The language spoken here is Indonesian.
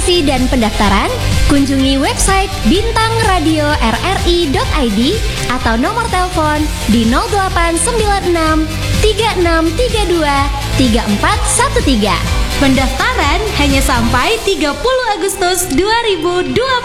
registrasi dan pendaftaran, kunjungi website bintangradio.rri.id atau nomor telepon di 0896 3632 3413. Pendaftaran hanya sampai 30 Agustus 2020.